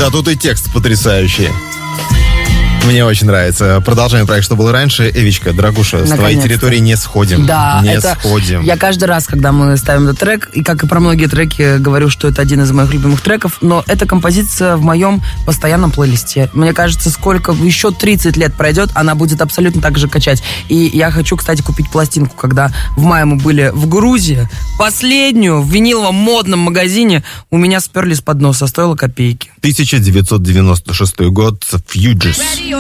Да, тут и текст потрясающий. Мне очень нравится. Продолжаем проект «Что было раньше». Эвичка, дорогуша, с твоей территории не сходим. Да, не сходим. Я каждый раз, когда мы ставим этот трек, и как и про многие треки, говорю, что это один из моих любимых треков, но эта композиция в моем постоянном плейлисте. Мне кажется, сколько еще 30 лет пройдет, она будет абсолютно так же качать. И я хочу, кстати, купить пластинку, когда в мае мы были в Грузии. Последнюю в виниловом модном магазине у меня сперли с подноса, стоило копейки. 1996 год, Fugees.